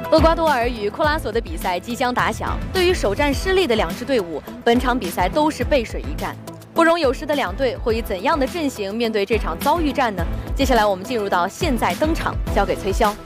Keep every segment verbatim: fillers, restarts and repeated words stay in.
厄瓜多尔与库拉索的比赛即将打响，对于首战失利的两支队伍，本场比赛都是背水一战。不容有失的两队会以怎样的阵型面对这场遭遇战呢？接下来我们进入到现在登场，交给崔潇。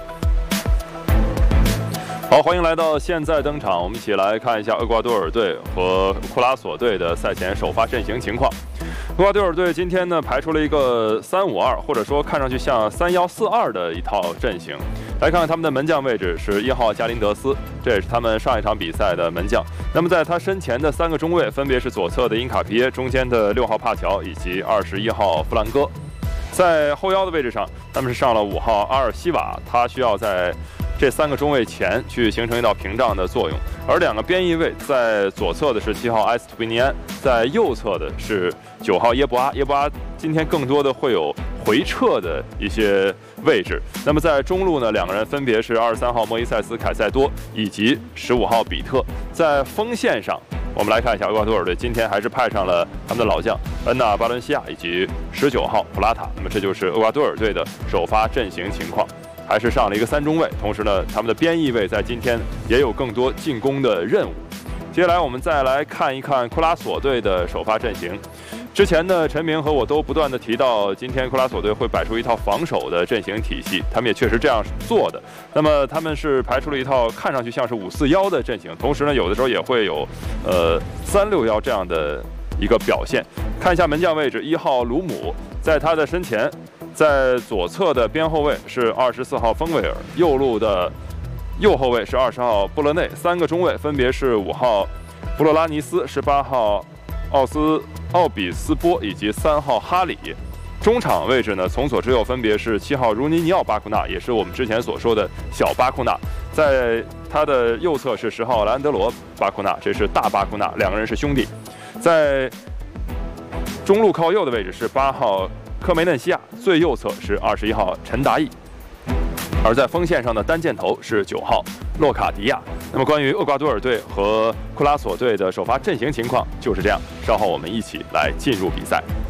好，欢迎来到现在登场，我们一起来看一下厄瓜多尔队和库拉索队的赛前首发阵型情况。厄瓜多尔队今天呢排出了一个三五二，或者说看上去像三幺四二的一套阵型。来看看他们的门将位置是一号加林德斯，这也是他们上一场比赛的门将。那么在他身前的三个中卫分别是左侧的因卡皮耶，中间的六号帕乔以及二十一号弗兰戈。在后腰的位置上，他们是上了五号阿尔西瓦，他需要在这三个中卫前去形成一道屏障的作用，而两个边翼位在左侧的是七号埃斯图比尼安，在右侧的是九号耶布阿。耶布阿今天更多的会有回撤的一些位置。那么在中路呢，两个人分别是二十三号莫伊塞斯凯塞多以及十五号比特。在锋线上，我们来看一下厄瓜多尔队今天还是派上了他们的老将恩纳巴伦西亚以及十九号普拉塔。那么这就是厄瓜多尔队的首发阵型情况。还是上了一个三中卫，同时呢，他们的边翼位在今天也有更多进攻的任务。接下来我们再来看一看库拉索队的首发阵型。之前呢，陈明和我都不断的提到，今天库拉索队会摆出一套防守的阵型体系，他们也确实这样做的。那么他们是排出了一套看上去像是五四幺的阵型，同时呢，有的时候也会有呃三六幺这样的一个表现。看一下门将位置，一号鲁姆，在他的身前。在左侧的边后卫是二十四号丰维尔，右路的右后卫是二十号布勒内，三个中卫分别是五号布洛拉尼斯、十八号奥斯奥比斯波以及三号哈里。中场位置呢，从左至右分别是七号如尼尼奥巴库纳，也是我们之前所说的小巴库纳，在他的右侧是十号莱安德罗巴库纳，这是大巴库纳，两个人是兄弟。在中路靠右的位置是八号科梅嫩西亚，最右侧是二十一号陈达义，而在锋线上的单箭头是九号洛卡迪亚。那么关于厄瓜多尔队和库拉索队的首发阵型情况就是这样，稍后我们一起来进入比赛。